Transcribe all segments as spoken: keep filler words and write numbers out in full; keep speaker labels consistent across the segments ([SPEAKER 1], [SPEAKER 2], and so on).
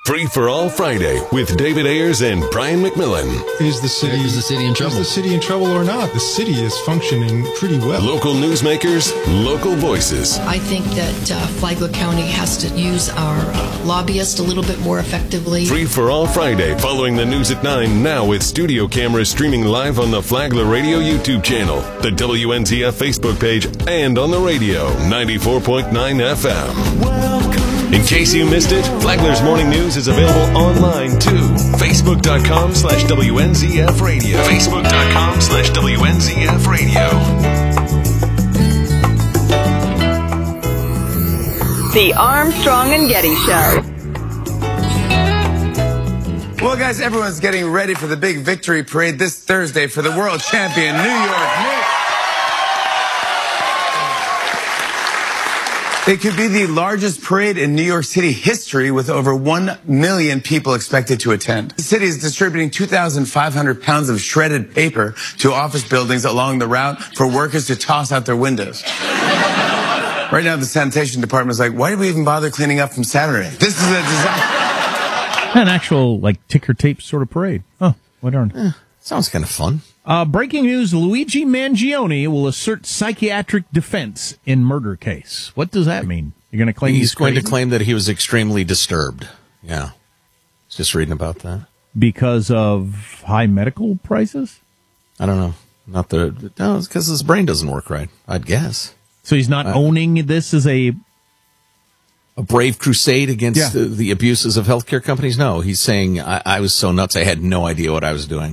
[SPEAKER 1] Free for All Friday with David Ayers and Brian McMillan.
[SPEAKER 2] Is the city
[SPEAKER 3] is the city in trouble?
[SPEAKER 2] Is the city in trouble or not? The city is functioning pretty well.
[SPEAKER 1] Local newsmakers, local voices.
[SPEAKER 4] I think that uh, Flagler County has to use our uh, lobbyists a little bit more effectively.
[SPEAKER 1] Free for All Friday, following the news at nine, now with studio cameras streaming live on the Flagler Radio YouTube channel, the W N Z F Facebook page, and on the radio, ninety-four point nine F M. Welcome. In case you missed it, Flagler's Morning News is available online too. Facebook.com slash WNZF Radio. Facebook.com slash WNZF Radio.
[SPEAKER 5] The Armstrong and Getty Show.
[SPEAKER 6] Well, guys, everyone's getting ready for the big victory parade this Thursday for the world champion New York Knicks. It could be the largest parade in New York City history, with over one million people expected to attend. The city is distributing two thousand five hundred pounds of shredded paper to office buildings along the route for workers to toss out their windows. Right now, the sanitation department is like, why did we even bother cleaning up from Saturday? This is a disaster.
[SPEAKER 7] An actual, like, ticker tape sort of parade. Oh, what darn.
[SPEAKER 3] Eh, sounds kind of fun.
[SPEAKER 7] Uh, breaking news, Luigi Mangione will assert psychiatric defense in murder case. What does that mean? You're going to claim he's,
[SPEAKER 3] he's going
[SPEAKER 7] crazy?
[SPEAKER 3] to claim that he was extremely disturbed. Yeah. Just reading about that.
[SPEAKER 7] Because of high medical prices?
[SPEAKER 3] I don't know. Not the, no, it's because his brain doesn't work right, I'd guess.
[SPEAKER 7] So he's not uh, owning this as a...
[SPEAKER 3] A brave crusade against
[SPEAKER 7] yeah.
[SPEAKER 3] the, the abuses of healthcare companies? No, he's saying, I, I was so nuts I had no idea what I was doing.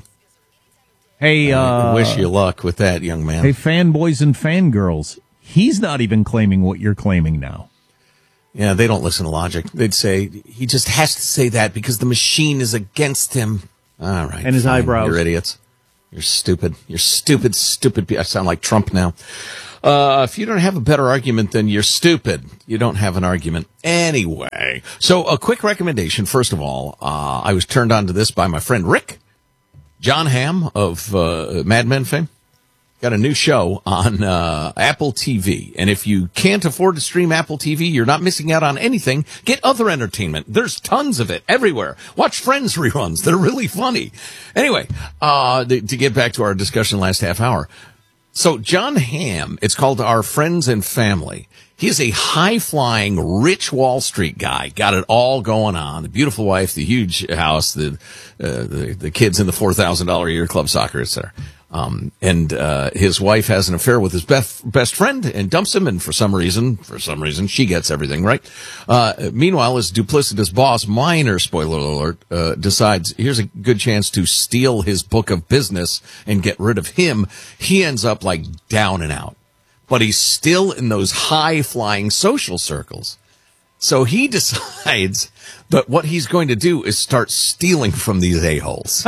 [SPEAKER 7] Hey, uh,
[SPEAKER 3] I wish you luck with that, young man.
[SPEAKER 7] Hey, fanboys and fangirls, he's not even claiming what you're claiming now.
[SPEAKER 3] Yeah, they don't listen to logic. They'd say, he just has to say that because the machine is against him. All right.
[SPEAKER 7] And his
[SPEAKER 3] fine.
[SPEAKER 7] eyebrows.
[SPEAKER 3] You're idiots. You're stupid. You're stupid, stupid. I sound like Trump now. Uh, if you don't have a better argument, then you're stupid. You don't have an argument anyway. So a quick recommendation. First of all, uh, I was turned on to this by my friend Rick. John Hamm of uh, Mad Men fame got a new show on uh, Apple T V. And if you can't afford to stream Apple T V, you're not missing out on anything. Get other entertainment. There's tons of it everywhere. Watch Friends reruns. They're really funny. Anyway, uh, th- to get back to our discussion last half hour. So John Hamm, it's called Our Friends and Family. He's a high-flying, rich Wall Street guy. Got it all going on. The beautiful wife, the huge house, the uh, the, the kids in the four thousand dollars a year club soccer, et cetera. Um, and uh, his wife has an affair with his best, best friend and dumps him, and for some reason, for some reason, she gets everything, right? Uh, meanwhile, his duplicitous boss, minor spoiler alert, uh, decides here's a good chance to steal his book of business and get rid of him. He ends up like down and out. But he's still in those high-flying social circles. So he decides that what he's going to do is start stealing from these a-holes.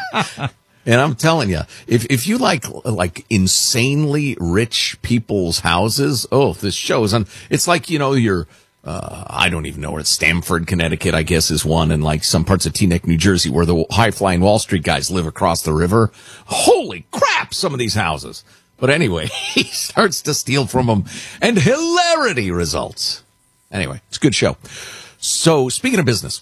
[SPEAKER 3] And I'm telling you, if if you like like insanely rich people's houses, oh, this show is on. It's like, you know, you're, uh, I don't even know where it's Stamford, Connecticut, I guess is one, and like some parts of Teaneck, New Jersey, where the high-flying Wall Street guys live across the river. Holy crap, some of these houses. But anyway, he starts to steal from them, and hilarity results. Anyway, it's a good show. So, speaking of business,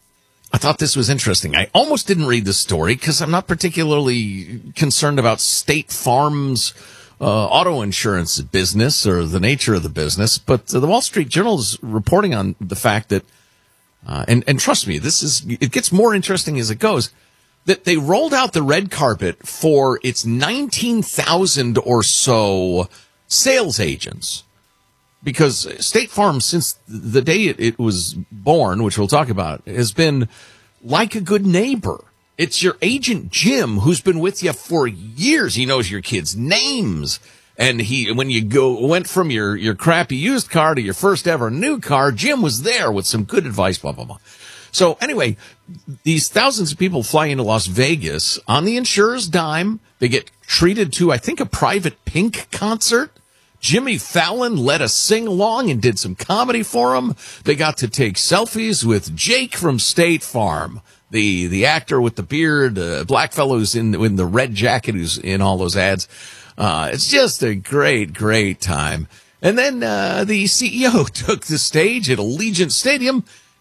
[SPEAKER 3] I thought this was interesting. I almost didn't read this story because I'm not particularly concerned about State Farm's uh, auto insurance business or the nature of the business. But uh, the Wall Street Journal is reporting on the fact that, uh, and, and trust me, this is it gets more interesting as it goes, that they rolled out the red carpet for its nineteen thousand or so sales agents. Because State Farm, since the day it, it was born, which we'll talk about, has been like a good neighbor. It's your agent, Jim, who's been with you for years. He knows your kids' names. And he, when you go, went from your, your crappy used car to your first ever new car, Jim was there with some good advice, blah, blah, blah. So anyway, these thousands of people fly into Las Vegas on the insurer's dime. They get treated to, I think, a private Pink concert. Jimmy Fallon led a sing-along and did some comedy for them. They got to take selfies with Jake from State Farm, the the actor with the beard, uh, black fellow who's in, in the red jacket who's in all those ads. Uh, it's just a great, great time. And then uh, the C E O took the stage at Allegiant Stadium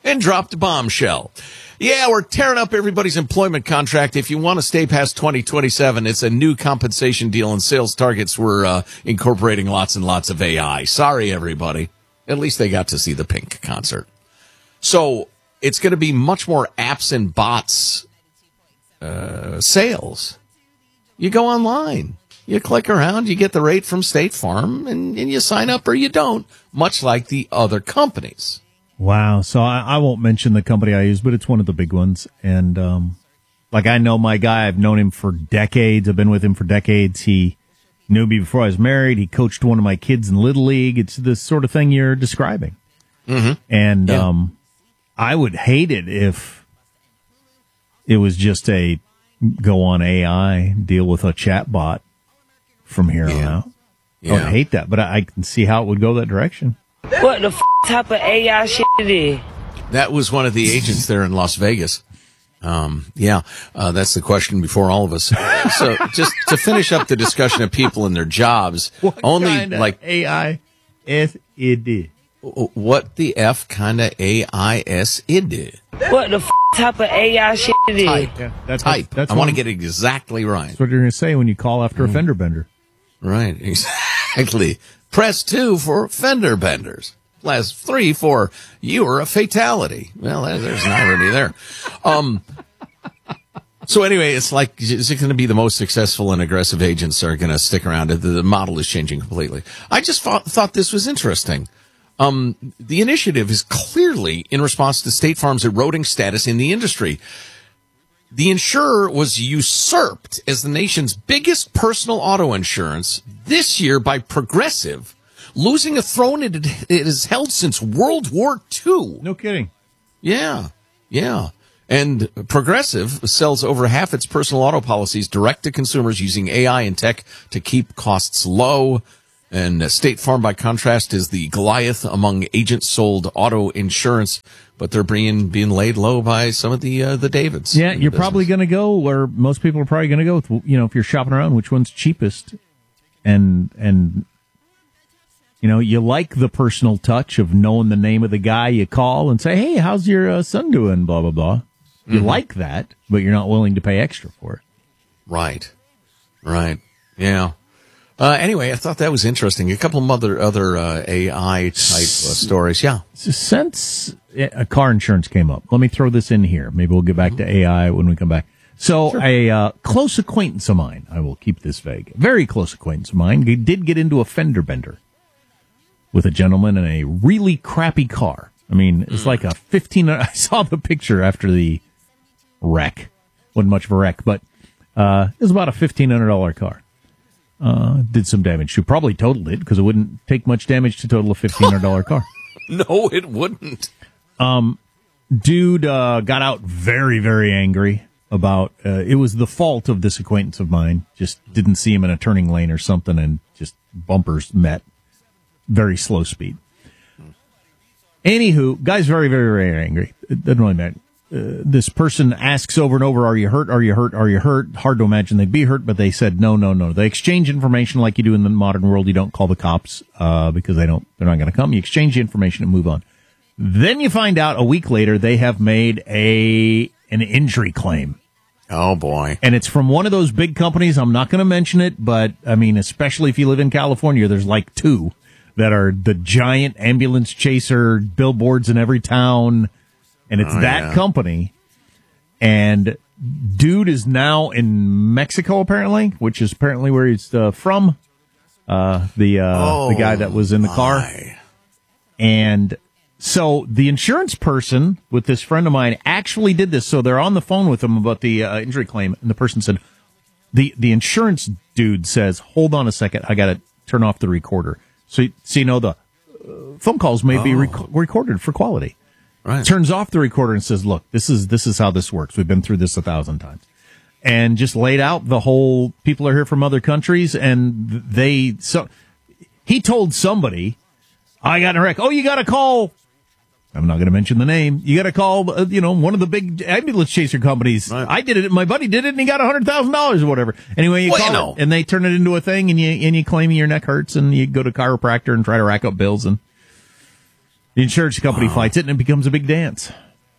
[SPEAKER 3] and dropped a bombshell. Yeah, we're tearing up everybody's employment contract. If you want to stay past twenty twenty-seven, it's a new compensation deal and sales targets. We're uh, incorporating lots and lots of A I. Sorry, everybody. At least they got to see the Pink concert. So it's going to be much more apps and bots uh, sales. You go online, you click around, you get the rate from State Farm, and, and you sign up or you don't, much like the other companies.
[SPEAKER 7] Wow. So I, I won't mention the company I use, but it's one of the big ones. And, um, like I know my guy, I've known him for decades. I've been with him for decades. He knew me before I was married. He coached one of my kids in Little League. It's the sort of thing you're describing.
[SPEAKER 3] Mm-hmm.
[SPEAKER 7] And,
[SPEAKER 3] yeah.
[SPEAKER 7] um, I would hate it if it was just a go on A I, deal with a chat bot from here
[SPEAKER 3] yeah.
[SPEAKER 7] on out.
[SPEAKER 3] Yeah.
[SPEAKER 7] I would hate that, but I, I can see how it would go that direction.
[SPEAKER 8] What the f- type of A I shit it is?
[SPEAKER 3] That was one of the agents there in Las Vegas. Um, yeah, uh, that's the question before all of us. So just to finish up the discussion of people and their jobs,
[SPEAKER 7] what
[SPEAKER 3] only
[SPEAKER 7] kind of
[SPEAKER 3] like
[SPEAKER 7] A I S I D.
[SPEAKER 3] What the F kind of A I S I D?
[SPEAKER 8] What the f- type of A I shit it is?
[SPEAKER 3] Type.
[SPEAKER 7] Yeah, that's
[SPEAKER 3] Type.
[SPEAKER 7] That's
[SPEAKER 3] I want to
[SPEAKER 7] what-
[SPEAKER 3] get it exactly right.
[SPEAKER 7] That's what you're going to say when you call after a fender bender.
[SPEAKER 3] Right, exactly. Press two for fender benders. Press three for you are a fatality. Well, there's an irony there. Um, so anyway, it's like, is it going to be the most successful and aggressive agents are going to stick around? The, the model is changing completely. I just thought, thought this was interesting. Um, the initiative is clearly in response to State Farm's eroding status in the industry. The insurer was usurped as the nation's biggest personal auto insurance this year by Progressive, losing a throne it, it has held since World War Two.
[SPEAKER 7] No kidding.
[SPEAKER 3] Yeah, yeah. And Progressive sells over half its personal auto policies direct to consumers using A I and tech to keep costs low. And State Farm, by contrast, is the Goliath among agent-sold auto insurance, but they're being being laid low by some of the uh, the Davids.
[SPEAKER 7] Yeah, you're probably going to go where most people are probably going to go with, you know, if you're shopping around, which one's cheapest. And, and you know, you like the personal touch of knowing the name of the guy you call and say, hey, how's your uh, son doing, blah, blah, blah. You
[SPEAKER 3] Mm-hmm.
[SPEAKER 7] like that, but you're not willing to pay extra for it.
[SPEAKER 3] Right, right, yeah. Uh, anyway, I thought that was interesting. A couple of other other uh, A I type uh, stories. Yeah.
[SPEAKER 7] So since a car insurance came up, let me throw this in here. Maybe we'll get back mm-hmm. to A I when we come back. So sure. a uh, close acquaintance of mine, I will keep this vague, very close acquaintance of mine, did get into a fender bender with a gentleman in a really crappy car. I mean, it's mm. like a fifteen. I saw the picture after the wreck. Wasn't much of a wreck, but uh, it was about a fifteen hundred dollars car. Uh, did some damage to, probably totaled it because it wouldn't take much damage to total a fifteen hundred dollars car.
[SPEAKER 3] No, it wouldn't.
[SPEAKER 7] Um, dude, uh, got out very, very angry about, uh, it was the fault of this acquaintance of mine. Just didn't see him in a turning lane or something and just bumpers met. Very slow speed. Anywho, guy's very, very, very angry. It doesn't really matter. Uh, this person asks over and over, are you hurt? Are you hurt? Are you hurt? Hard to imagine they'd be hurt, but they said, no, no, no. They exchange information like you do in the modern world. You don't call the cops, uh, because they don't, they're not going to come. You exchange the information and move on. Then you find out a week later, they have made a, an injury claim.
[SPEAKER 3] Oh boy.
[SPEAKER 7] And it's from one of those big companies. I'm not going to mention it, but I mean, especially if you live in California, there's like two that are the giant ambulance chaser billboards in every town. And it's oh, that yeah. company, and dude is now in Mexico, apparently, which is apparently where he's uh, from, uh, the uh,
[SPEAKER 3] oh,
[SPEAKER 7] the guy that was in the
[SPEAKER 3] my.
[SPEAKER 7] car. And so the insurance person with this friend of mine actually did this. So they're on the phone with him about the uh, injury claim, and the person said, the, the insurance dude says, hold on a second, I got to turn off the recorder. So, so you know, the uh, phone calls may oh. be rec- recorded for quality.
[SPEAKER 3] Right.
[SPEAKER 7] Turns off the recorder and says, look, this is this is how this works. We've been through this a thousand times. And just laid out the whole, people are here from other countries, and they, so he told somebody, I got in a wreck. Oh, you got to call, I'm not going to mention the name, you got to call, uh, you know, one of the big ambulance chaser companies. Right. I did it, my buddy did it, and he got one hundred thousand dollars or whatever. Anyway, you well, call it, and they turn it into a thing, and you, and you claim your neck hurts, and you go to chiropractor and try to rack up bills, and The insurance company wow. fights it, and it becomes a big dance.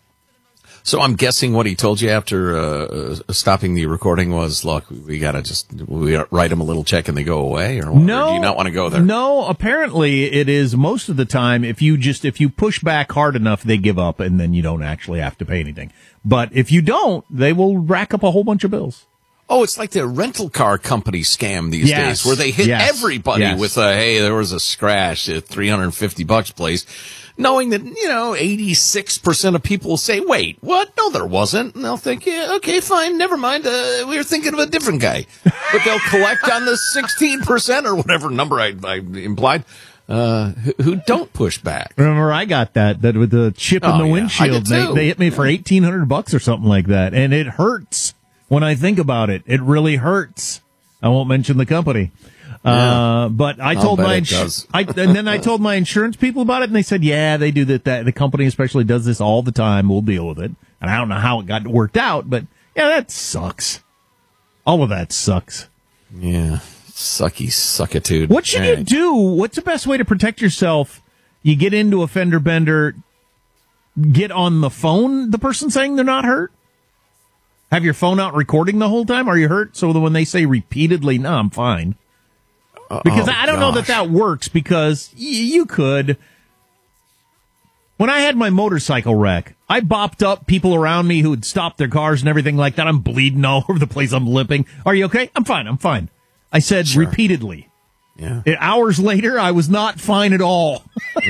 [SPEAKER 3] So I'm guessing what he told you after uh, stopping the recording was, look, we got to just we write them a little check and they go away, or, what?
[SPEAKER 7] no,
[SPEAKER 3] or do you not want to go there?
[SPEAKER 7] No, apparently it is most of the time if you just if you push back hard enough, they give up and then you don't actually have to pay anything. But if you don't, they will rack up a whole bunch of bills.
[SPEAKER 3] Oh, it's like the rental car company scam these
[SPEAKER 7] yes.
[SPEAKER 3] days, where they hit
[SPEAKER 7] yes.
[SPEAKER 3] everybody yes. with a, hey, there was a scratch at three hundred fifty bucks, please. Knowing that, you know, eighty-six percent of people will say, wait, what? No, there wasn't. And they'll think, yeah, okay, fine, never mind. Uh, we were thinking of a different guy. But they'll collect on the sixteen percent or whatever number I, I implied, uh, who, who don't push back.
[SPEAKER 7] Remember, I got that, that with the chip
[SPEAKER 3] oh,
[SPEAKER 7] in the
[SPEAKER 3] yeah,
[SPEAKER 7] windshield. They, they hit me for eighteen hundred bucks or something like that. And it hurts when I think about it. It really hurts. I won't mention the company.
[SPEAKER 3] Yeah.
[SPEAKER 7] Uh, but I told my, ins- I, and then I told my insurance people about it, and they said, yeah, they do that, that. The company especially does this all the time. We'll deal with it. And I don't know how it got worked out, but yeah, that sucks. All of that sucks.
[SPEAKER 3] Yeah. Sucky suckitude.
[SPEAKER 7] What should right. you do? What's the best way to protect yourself? You get into a fender bender, get on the phone, the person saying they're not hurt? Have your phone out recording the whole time? Are you hurt? So that when they say repeatedly, no, I'm fine. Because
[SPEAKER 3] oh,
[SPEAKER 7] I don't
[SPEAKER 3] gosh.
[SPEAKER 7] know that that works, because y- you could. When I had my motorcycle wreck, I bopped up people around me who had stopped their cars and everything like that. I'm bleeding all over the place. I'm limping. Are you okay? I'm fine. I'm fine. I said
[SPEAKER 3] sure.
[SPEAKER 7] repeatedly.
[SPEAKER 3] Yeah.
[SPEAKER 7] And hours later, I was not fine at all.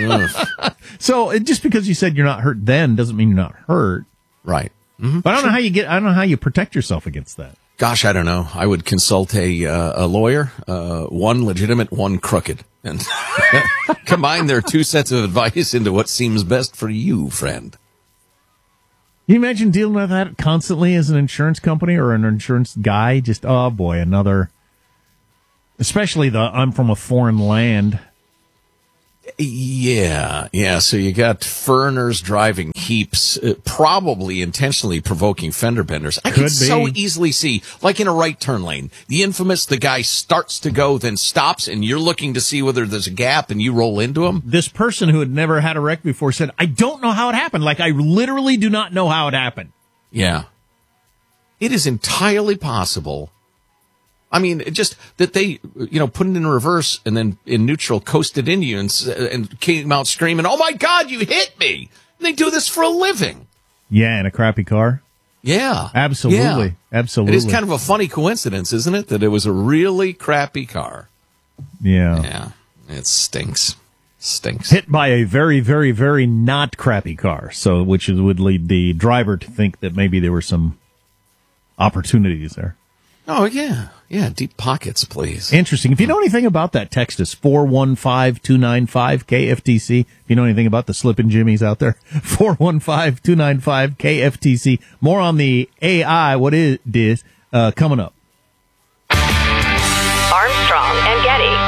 [SPEAKER 7] So it, just because you said you're not hurt then doesn't mean you're not hurt.
[SPEAKER 3] Right. Mm-hmm.
[SPEAKER 7] But I don't
[SPEAKER 3] sure.
[SPEAKER 7] know how you get. I don't know how you protect yourself against that.
[SPEAKER 3] Gosh, I don't know. I would consult a uh, a lawyer, uh, one legitimate, one crooked, and combine their two sets of advice into what seems best for you, friend.
[SPEAKER 7] Can you imagine dealing with that constantly as an insurance company or an insurance guy? Just, oh boy, another, especially the I'm from a foreign land.
[SPEAKER 3] Yeah, yeah. So you got foreigners driving heaps, uh, probably intentionally provoking fender benders. I
[SPEAKER 7] Could
[SPEAKER 3] can so
[SPEAKER 7] be.
[SPEAKER 3] easily see, like in a right turn lane, the infamous, the guy starts to go, then stops, and you're looking to see whether there's a gap, and you roll into him.
[SPEAKER 7] This person who had never had a wreck before said, I don't know how it happened. Like, I literally do not know how it happened.
[SPEAKER 3] Yeah. It is entirely possible. I mean, just that they, you know, put it in reverse and then in neutral coasted into you and, and came out screaming, oh my God, you hit me. And they do this for a living.
[SPEAKER 7] Yeah, in a crappy car.
[SPEAKER 3] Yeah.
[SPEAKER 7] Absolutely.
[SPEAKER 3] Yeah.
[SPEAKER 7] Absolutely.
[SPEAKER 3] It is kind of a funny coincidence, isn't it? That it was a really crappy car.
[SPEAKER 7] Yeah.
[SPEAKER 3] Yeah. It stinks. Stinks.
[SPEAKER 7] Hit by a very, very, very not crappy car. So, which is, would lead the driver to think that maybe there were some opportunities there.
[SPEAKER 3] Oh, yeah. Yeah, deep pockets, please.
[SPEAKER 7] Interesting. If you know anything about that, text us four one five, two nine five, K F T C. If you know anything about the slippin' jimmies out there, four one five, two nine five, K F T C. More on the A I, what it is, uh, coming up.
[SPEAKER 5] Armstrong and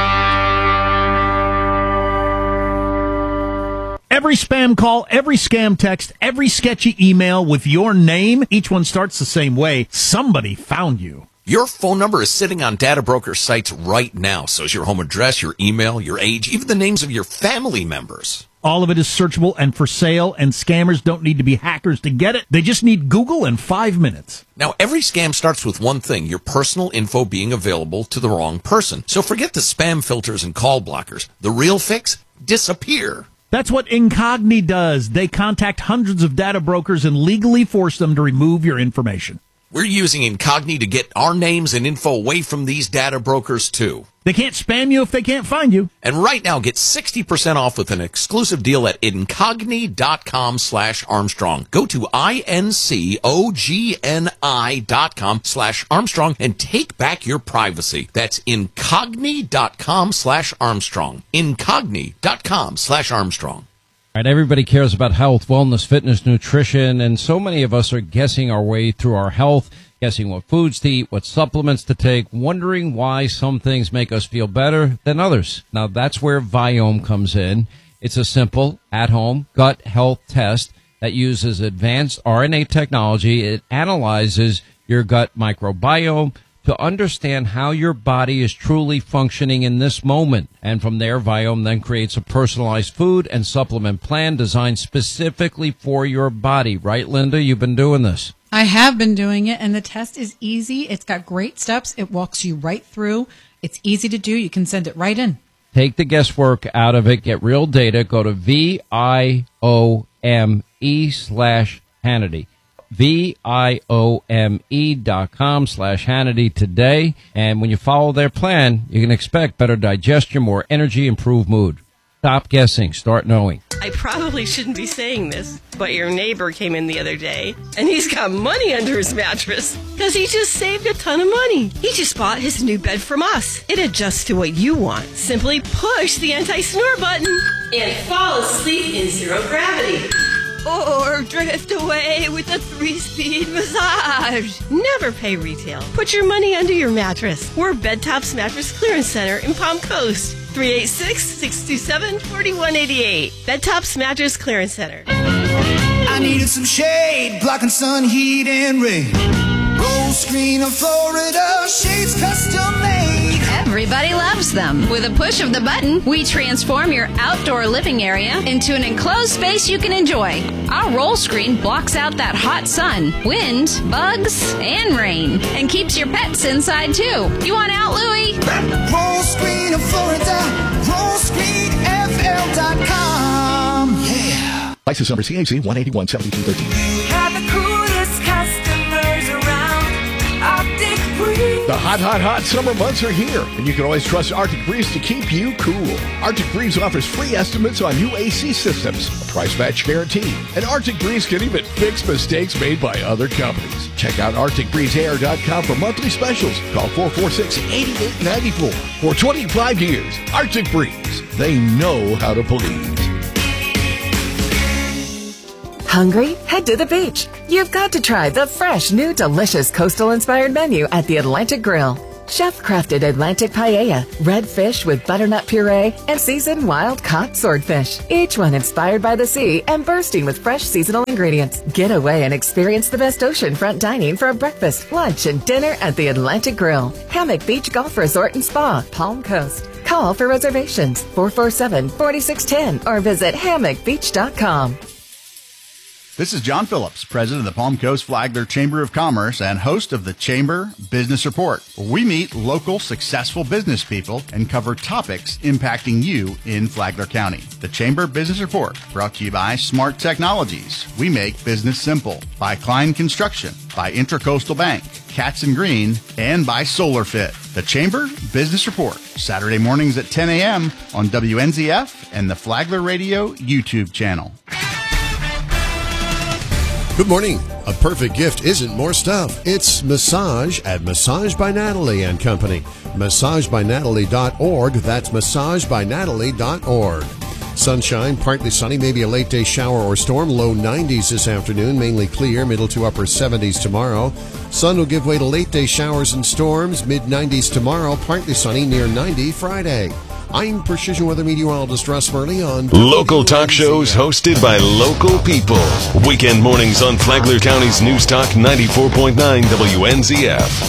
[SPEAKER 5] Getty.
[SPEAKER 7] Every spam call, every scam text, every sketchy email with your name, each one starts the same way. Somebody found you.
[SPEAKER 3] Your phone number is sitting on data broker sites right now. So is your home address, your email, your age, even the names of your family members.
[SPEAKER 7] All of it is searchable and for sale, and scammers don't need to be hackers to get it. They just need Google in five minutes.
[SPEAKER 3] Now, every scam starts with one thing, your personal info being available to the wrong person. So forget the spam filters and call blockers. The real fix? Disappear.
[SPEAKER 7] That's what Incogni does. They contact hundreds of data brokers and legally force them to remove your information.
[SPEAKER 3] We're using Incogni to get our names and info away from these data brokers, too.
[SPEAKER 7] They can't spam you if they can't find you.
[SPEAKER 3] And right now, get sixty percent off with an exclusive deal at Incogni.com slash Armstrong. Go to I-N-C-O-G-N-I dot com slash Armstrong and take back your privacy. That's Incogni.com slash Armstrong. Incogni.com slash Armstrong.
[SPEAKER 9] Right, everybody cares about health, wellness, fitness, nutrition, and so many of us are guessing our way through our health, guessing what foods to eat, what supplements to take, wondering why some things make us feel better than others. Now, that's where Viome comes in. It's a simple, at-home gut health test that uses advanced R N A technology. It analyzes your gut microbiome to understand how your body is truly functioning in this moment. And from there, Viome then creates a personalized food and supplement plan designed specifically for your body. Right, Linda? You've been doing this.
[SPEAKER 10] I have been doing it, and the test is easy. It's got great steps. It walks you right through. It's easy to do. You can send it right in.
[SPEAKER 9] Take the guesswork out of it. Get real data. Go to V I O M E slash Hannity. V I O M E dot com slash Hannity today. And when you follow their plan, you can expect better digestion, more energy, improved mood. Stop guessing. Start knowing.
[SPEAKER 11] I probably shouldn't be saying this, but your neighbor came in the other day, and he's got money under his mattress because he just saved a ton of money. He just bought his new bed from us. It adjusts to what you want. Simply push the anti-snore button and fall asleep in zero gravity. Or drift away with a three-speed massage. Never pay retail. Put your money under your mattress. We're Bedtops Mattress Clearance Center in Palm Coast. three eight six, six two seven, four one eight eight. Bedtops Mattress Clearance Center.
[SPEAKER 12] I needed some shade, blocking sun, heat, and rain. Roll screen of Florida, shades custom made.
[SPEAKER 13] Everybody loves them. With a push of the button, we transform your outdoor living area into an enclosed space you can enjoy. Our roll screen blocks out that hot sun, wind, bugs, and rain, and keeps your pets inside too. You want out, Louie?
[SPEAKER 12] Roll screen of Florida, roll screen F L dot com. Yeah.
[SPEAKER 14] License number C A C one eighty-one seventy-two thirteen.
[SPEAKER 12] Have the coolest customers around. Arctic Breeze.
[SPEAKER 14] The hot, hot, hot summer months are here, and you can always trust Arctic Breeze to keep you cool. Arctic Breeze offers free estimates on new A C systems, a price match guarantee, and Arctic Breeze can even fix mistakes made by other companies. Check out Arctic Breeze Air dot com for monthly specials. Call four four six, eight eight nine four. For twenty-five years, Arctic Breeze. They know how to please.
[SPEAKER 15] Hungry? Head to the beach. You've got to try the fresh, new, delicious coastal-inspired menu at the Atlantic Grill. Chef-crafted Atlantic paella, red fish with butternut puree, and seasoned wild-caught swordfish. Each one inspired by the sea and bursting with fresh seasonal ingredients. Get away and experience the best oceanfront dining for a breakfast, lunch, and dinner at the Atlantic Grill. Hammock Beach Golf Resort and Spa, Palm Coast. Call for reservations, four four seven, four six one zero, or visit hammock beach dot com.
[SPEAKER 16] This is John Phillips, president of the Palm Coast Flagler Chamber of Commerce and host of the Chamber Business Report, where we meet local successful business people and cover topics impacting you in Flagler County. The Chamber Business Report, brought to you by Smart Technologies. We make business simple. By Klein Construction, by Intracoastal Bank, Katz and Green, and by SolarFit. The Chamber Business Report, Saturday mornings at ten a.m. on W N Z F and the Flagler Radio YouTube channel.
[SPEAKER 17] Good morning. A perfect gift isn't more stuff. It's massage at Massage by Natalie and Company. massage by natalie dot org. That's massage by natalie dot org. Sunshine, partly sunny, maybe a late day shower or storm. Low nineties this afternoon, mainly clear, middle to upper seventies tomorrow. Sun will give way to late day showers and storms, mid nineties tomorrow, partly sunny, near ninety Friday. I'm Precision Weather Meteorologist Russ Murley on
[SPEAKER 1] Local talk shows hosted by local people. Weekend mornings on Flagler County's News Talk ninety-four point nine W N Z F.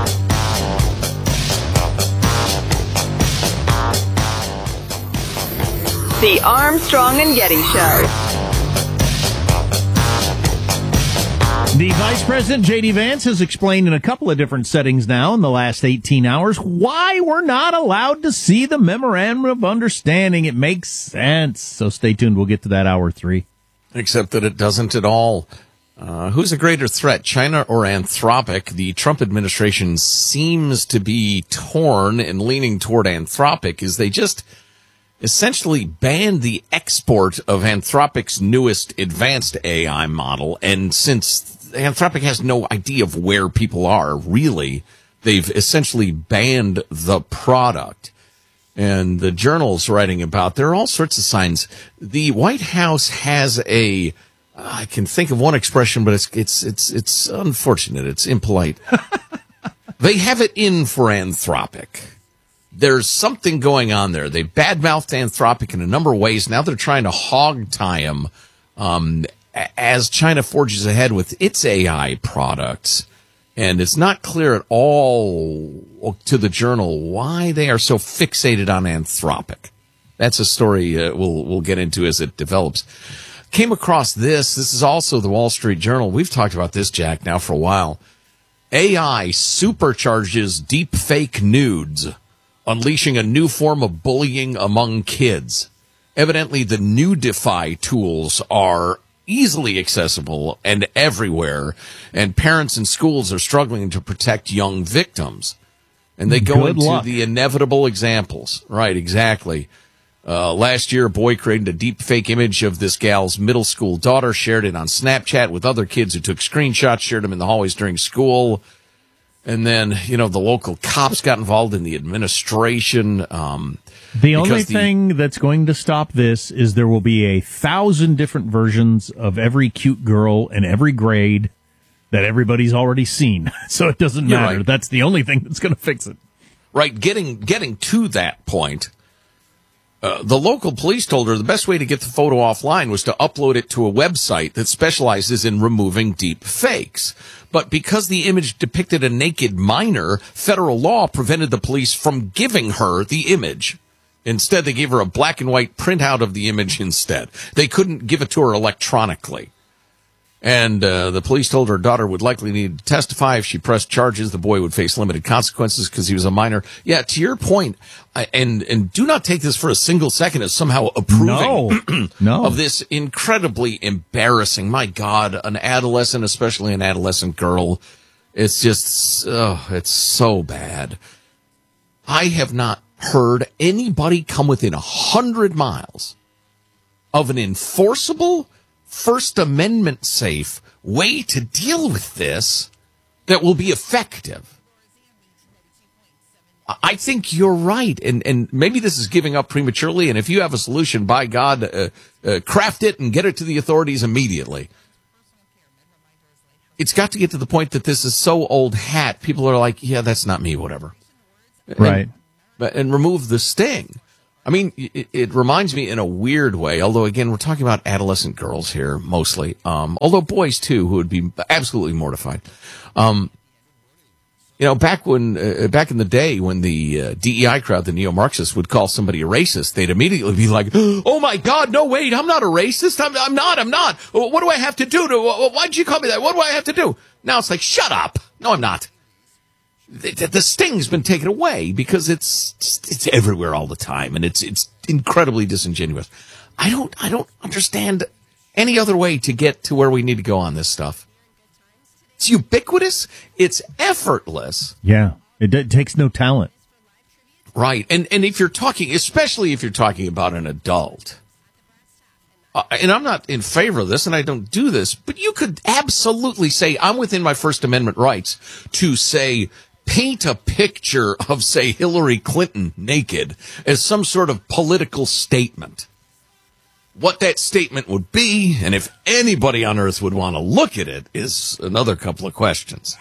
[SPEAKER 5] The Armstrong and Getty Show.
[SPEAKER 7] The Vice President, J D. Vance, has explained in a couple of different settings now in the last eighteen hours why we're not allowed to see the Memorandum of Understanding. It makes sense. So stay tuned. We'll get to that hour three.
[SPEAKER 3] Except that it doesn't at all. Uh, who's a greater threat, China or Anthropic? The Trump administration seems to be torn and leaning toward Anthropic as they just essentially banned the export of Anthropic's newest advanced A I model. And since Anthropic has no idea of where people are, really, they've essentially banned the product. And the journal's writing about, there are all sorts of signs. The White House has a, I can think of one expression, but it's, it's, it's, it's unfortunate. It's impolite. They have it in for Anthropic. There's something going on there. They badmouthed Anthropic in a number of ways. Now they're trying to hog tie him, um, as China forges ahead with its A I products. And it's not clear at all to the Journal why they are so fixated on Anthropic. That's a story uh, we'll we'll get into as it develops. Came across this. This is also the Wall Street Journal. We've talked about this, Jack, now for a while. A I supercharges deep fake nudes, unleashing a new form of bullying among kids. Evidently, the Nudify tools are easily accessible and everywhere, and parents and schools are struggling to protect young victims. And they go
[SPEAKER 7] Good
[SPEAKER 3] into
[SPEAKER 7] luck.
[SPEAKER 3] the inevitable examples. Right, exactly. Uh, last year, a boy created a deep fake image of this gal's middle school daughter, shared it on Snapchat with other kids who took screenshots, shared them in the hallways during school. And then, you know, the local cops got involved in the administration. Um,
[SPEAKER 7] The only
[SPEAKER 3] because the-
[SPEAKER 7] thing that's going to stop this is there will be a thousand different versions of every cute girl in every grade that everybody's already seen. So it doesn't
[SPEAKER 3] You're
[SPEAKER 7] matter.
[SPEAKER 3] right.
[SPEAKER 7] That's the only thing that's going to fix it.
[SPEAKER 3] Right, getting getting to that point, uh, the local police told her the best way to get the photo offline was to upload it to a website that specializes in removing deep fakes. But because the image depicted a naked minor, federal law prevented the police from giving her the image. Instead, they gave her a black and white printout of the image instead. They couldn't give it to her electronically. And uh, the police told her daughter would likely need to testify. If she pressed charges, the boy would face limited consequences because he was a minor. Yeah, to your point, I, and and do not take this for a single second as somehow approving
[SPEAKER 7] No. No.
[SPEAKER 3] of this incredibly embarrassing. My God, an adolescent, especially an adolescent girl, it's just, oh, it's so bad. I have not heard anybody come within a hundred miles of an enforceable, First Amendment safe way to deal with this that will be effective. I think you're right, and and maybe this is giving up prematurely, and if you have a solution, by God, uh, uh, craft it and get it to the authorities immediately. It's got to get to the point that this is so old hat, people are like, yeah, that's not me, whatever.
[SPEAKER 7] Right.
[SPEAKER 3] And, and remove the sting. I mean, it, it reminds me in a weird way, although, again, we're talking about adolescent girls here, mostly, um, although boys, too, who would be absolutely mortified. Um, you know, back when, uh, back in the day when the uh, D E I crowd, the neo-Marxists, would call somebody a racist, they'd immediately be like, oh, my God, no, wait, I'm not a racist. I'm, I'm not, I'm not. What do I have to do to, why'd you call me that? What do I have to do? Now it's like, shut up. No, I'm not. The, the sting's been taken away because it's it's everywhere all the time, and it's it's incredibly disingenuous. I don't I don't understand any other way to get to where we need to go on this stuff. It's ubiquitous. It's effortless.
[SPEAKER 7] Yeah. It, it takes no talent.
[SPEAKER 3] Right. And and if you're talking, especially if you're talking about an adult, uh, and I'm not in favor of this, and I don't do this, but you could absolutely say I'm within my First Amendment rights to say, paint a picture of, say, Hillary Clinton naked as some sort of political statement. What that statement would be, and if anybody on earth would want to look at it, is another couple of questions.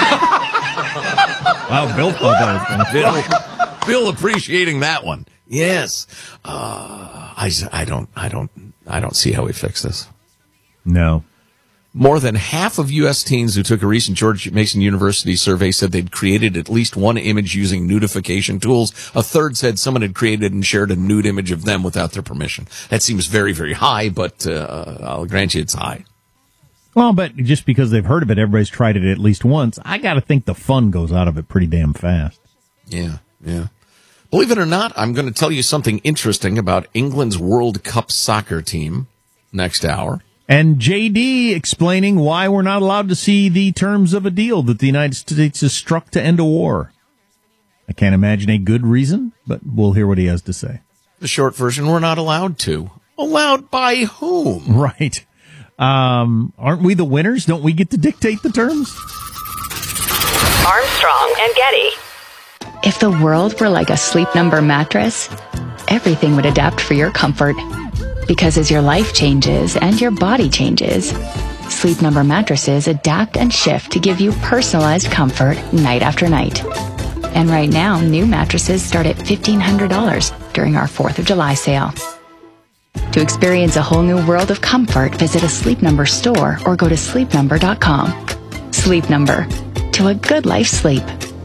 [SPEAKER 7] Wow, Bill thought that was
[SPEAKER 3] Bill, Bill appreciating that one. Yes. Uh, I, I don't, I don't, I don't see how we fix this.
[SPEAKER 7] No.
[SPEAKER 3] More than half of U S teens who took a recent George Mason University survey said they'd created at least one image using nudification tools. A third said someone had created and shared a nude image of them without their permission. That seems very, very high, but uh, I'll grant you it's high.
[SPEAKER 7] Well, but just because they've heard of it, everybody's tried it at least once. I got to think the fun goes out of it pretty damn fast.
[SPEAKER 3] Yeah, yeah. Believe it or not, I'm going to tell you something interesting about England's World Cup soccer team next hour.
[SPEAKER 7] And J D explaining why we're not allowed to see the terms of a deal that the United States has struck to end a war. I can't imagine a good reason, but we'll hear what he has to say.
[SPEAKER 3] The short version, we're not allowed to. Allowed by whom?
[SPEAKER 7] Right. Um, aren't we the winners? Don't we get to dictate the terms?
[SPEAKER 5] Armstrong and Getty.
[SPEAKER 18] If the world were like a Sleep Number mattress, everything would adapt for your comfort. Because as your life changes and your body changes, Sleep Number mattresses adapt and shift to give you personalized comfort night after night. And right now, new mattresses start at fifteen hundred dollars during our fourth of July sale. To experience a whole new world of comfort, visit a Sleep Number store or go to sleep number dot com. Sleep Number. to a good night's sleep.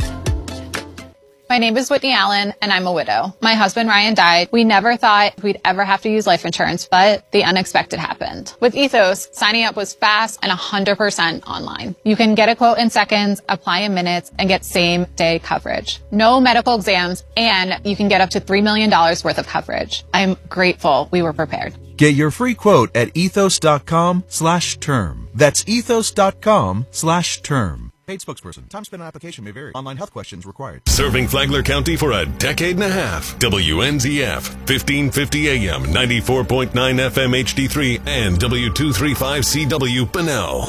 [SPEAKER 19] My name is Whitney Allen, and I'm a widow. My husband, Ryan, died. We never thought we'd ever have to use life insurance, but the unexpected happened. With Ethos, signing up was fast and one hundred percent online. You can get a quote in seconds, apply in minutes, and get same-day coverage. No medical exams, and you can get up to three million dollars worth of coverage. I'm grateful we were prepared.
[SPEAKER 20] Get your free quote at ethos.com slash term. That's ethos.com slash term. Paid spokesperson. Time spent on application may vary. Online health questions required.
[SPEAKER 1] Serving Flagler County for a decade and a half. W N Z F, fifteen fifty A M, ninety-four point nine F M H D three, and W two thirty-five C W Bunnell.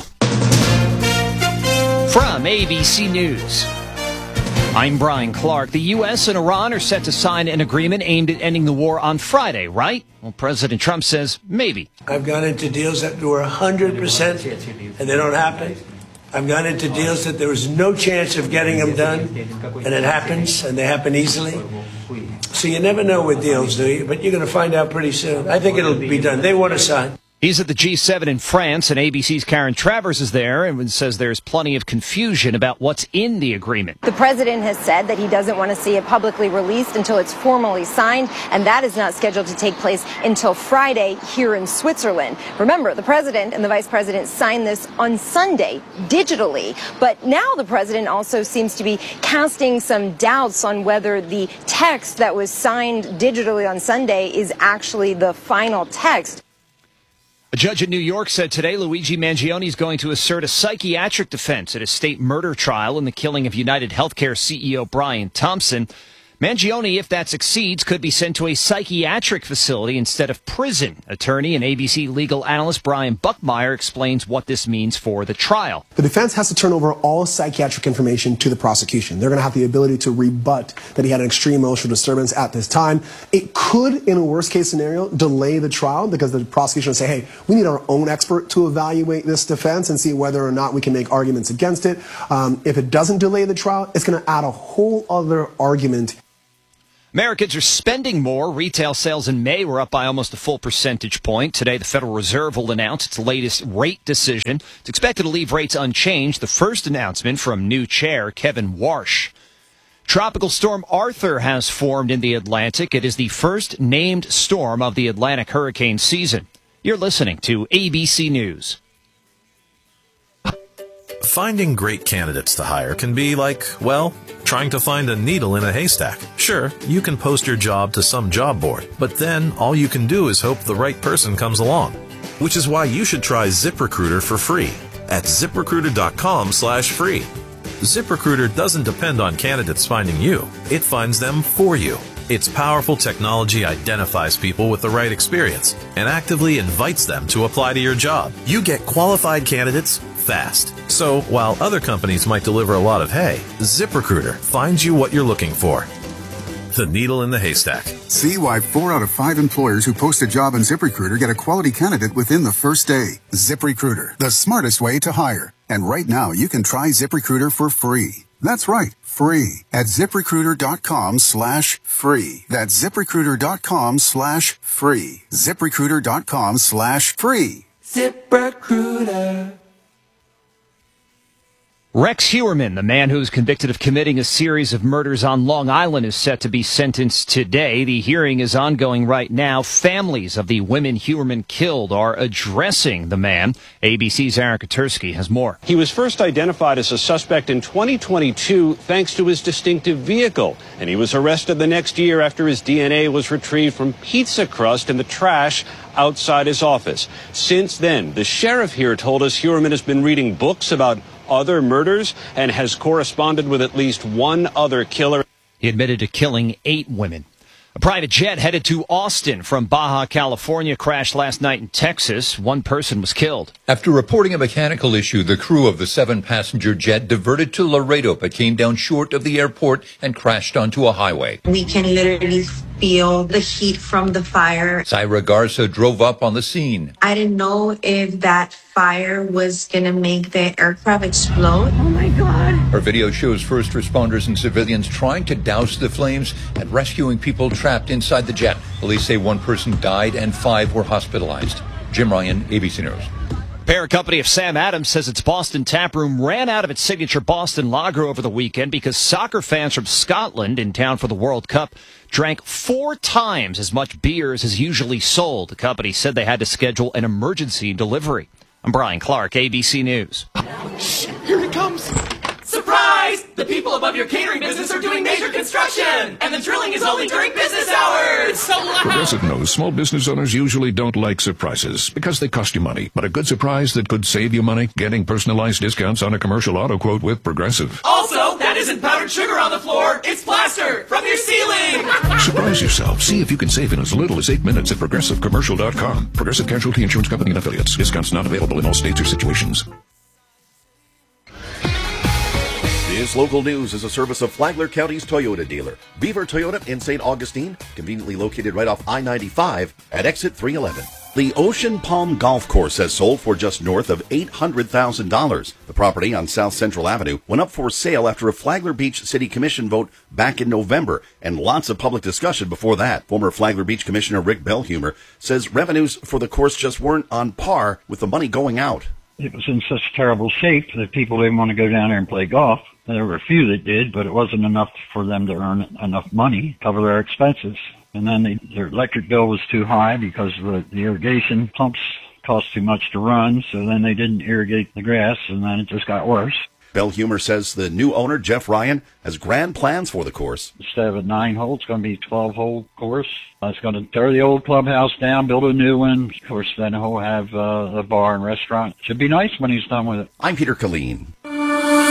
[SPEAKER 21] From A B C News, I'm Brian Clark. The U S and Iran are set to sign an agreement aimed at ending the war on Friday, right? Well, President Trump says maybe.
[SPEAKER 22] I've gone into deals that were one hundred percent and they don't happen. I've gone into deals that there was no chance of getting them done, and it happens, and they happen easily. So you never know with deals, do you? But you're going to find out pretty soon. I think it'll be done. They want to sign.
[SPEAKER 21] He's at the G seven in France, and A B C's Karen Travers is there and says there's plenty of confusion about what's in the agreement.
[SPEAKER 23] The president has said that he doesn't want to see it publicly released until it's formally signed, and that is not scheduled to take place until Friday here in Switzerland. Remember, the president and the vice president signed this on Sunday digitally, but now the president also seems to be casting some doubts on whether the text that was signed digitally on Sunday is actually the final text.
[SPEAKER 21] A judge in New York said today Luigi Mangione is going to assert a psychiatric defense at a state murder trial in the killing of United Healthcare C E O Brian Thompson. Mangione, if that succeeds, could be sent to a psychiatric facility instead of prison. Attorney and A B C legal analyst Brian Buckmeyer explains what this means for the trial.
[SPEAKER 24] The defense has to turn over all psychiatric information to the prosecution. They're going to have the ability to rebut that he had an extreme emotional disturbance at this time. It could, in a worst-case scenario, delay the trial because the prosecution will say, hey, we need our own expert to evaluate this defense and see whether or not we can make arguments against it. Um, if it doesn't delay the trial, it's going to add a whole other argument.
[SPEAKER 21] Americans are spending more. Retail sales in May were up by almost a full percentage point. Today, the Federal Reserve will announce its latest rate decision. It's expected to leave rates unchanged. The first announcement from new chair Kevin Warsh. Tropical storm Arthur has formed in the Atlantic. It is the first named storm of the Atlantic hurricane season. You're listening to A B C News.
[SPEAKER 25] Finding great candidates to hire can be like, well, trying to find a needle in a haystack. Sure, you can post your job to some job board, but then all you can do is hope the right person comes along. Which is why you should try ZipRecruiter for free at ZipRecruiter.com slash free. ZipRecruiter doesn't depend on candidates finding you. It finds them for you. Its powerful technology identifies people with the right experience and actively invites them to apply to your job. You get qualified candidates fast. So while other companies might deliver a lot of hay, ZipRecruiter finds you what you're looking for. The needle in the haystack.
[SPEAKER 26] See why four out of five employers who post a job on ZipRecruiter get a quality candidate within the first day. ZipRecruiter, the smartest way to hire. And right now, you can try ZipRecruiter for free. That's right, free at ZipRecruiter.com slash free. That's ZipRecruiter.com slash free. ZipRecruiter.com slash free.
[SPEAKER 21] ZipRecruiter. Rex Heuermann, the man who's convicted of committing a series of murders on Long Island, is set to be sentenced today. The hearing is ongoing right now. Families of the women Heuermann killed are addressing the man. A B C's Aaron Katursky has more.
[SPEAKER 27] He was first identified as a suspect in twenty twenty-two thanks to his distinctive vehicle, and he was arrested the next year after his D N A was retrieved from pizza crust in the trash outside his office. Since then, the sheriff here told us Heuermann has been reading books about other murders and has corresponded with at least one other killer.
[SPEAKER 21] He admitted to killing eight women. A private jet headed to Austin from Baja California crashed last night in Texas. One person was killed.
[SPEAKER 28] After reporting a mechanical issue, the crew of the seven-passenger jet diverted to Laredo but came down short of the airport and crashed onto a highway.
[SPEAKER 29] We can literally feel the heat from the fire.
[SPEAKER 28] Zaira Garza drove up on the scene.
[SPEAKER 29] I didn't know if that fire was going to make the aircraft explode. Oh my God.
[SPEAKER 28] Her video shows first responders and civilians trying to douse the flames and rescuing people trapped inside the jet. Police say one person died and five were hospitalized. Jim Ryan, A B C News.
[SPEAKER 21] Parent company of Sam Adams says its Boston Taproom ran out of its signature Boston Lager over the weekend because soccer fans from Scotland in town for the World Cup drank four times as much beer as is usually sold. The company said they had to schedule an emergency delivery. I'm Brian Clark, A B C News.
[SPEAKER 2] Shh, here it comes. Surprise! The people above your catering business are doing major construction, and the drilling is only during business hours. It's so loud.
[SPEAKER 4] Progressive knows small business owners usually don't like surprises because they cost you money. But a good surprise that could save you money? Getting personalized discounts on a commercial auto quote with Progressive.
[SPEAKER 2] Also, that isn't powdered sugar on the floor. It's plaster from your ceiling.
[SPEAKER 4] Surprise yourself. See if you can save in as little as eight minutes at progressive commercial dot com. Progressive Casualty Insurance Company and Affiliates. Discounts not available in all states or situations.
[SPEAKER 6] This local news is a service of Flagler County's Toyota dealer, Beaver Toyota in Saint Augustine, conveniently located right off I ninety-five at exit three eleven. The Ocean Palm Golf Course has sold for just north of eight hundred thousand dollars. The property on South Central Avenue went up for sale after a Flagler Beach City Commission vote back in November, and lots of public discussion before that. Former Flagler Beach Commissioner Rick Bellhumer says revenues for the course just weren't on par with the money going out.
[SPEAKER 8] It was in such terrible shape that people didn't want to go down there and play golf. There were a few that did, but it wasn't enough for them to earn enough money to cover their expenses. And then they, their electric bill was too high because the, the irrigation pumps cost too much to run, so then they didn't irrigate the grass, and then it just got worse.
[SPEAKER 6] Bellhumer says the new owner, Jeff Ryan, has grand plans for the course.
[SPEAKER 8] Instead of a nine-hole, it's going to be a twelve-hole course. Uh, it's going to tear the old clubhouse down, build a new one. Of course, then he'll have uh, a bar and restaurant. Should be nice when he's done with it.
[SPEAKER 6] I'm Peter Colleen.